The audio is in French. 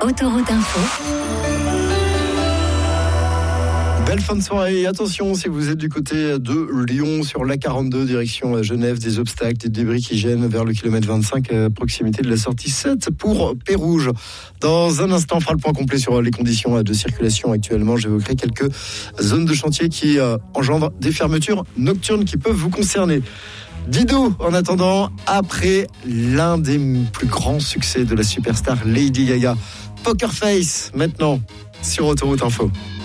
Autoroute Info. Belle fin de soirée. Attention, si vous êtes du côté de Lyon, sur l'A42, direction Genève, des obstacles, des débris qui gênent vers le kilomètre 25, à proximité de la sortie 7 pour Pérouge. Dans un instant, on fera le point complet sur les conditions de circulation actuellement. J'évoquerai quelques zones de chantier qui engendrent des fermetures nocturnes qui peuvent vous concerner. Dido, en attendant, après l'un des plus grands succès de la superstar Lady Gaga, Poker Face, maintenant, sur Autoroute Info.